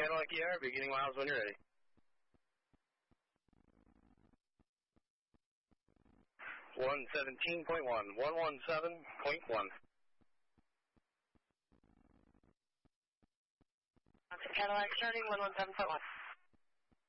Cadillac ER, beginning miles when you're ready. 117.1, 117.1. Cadillac starting 117.1.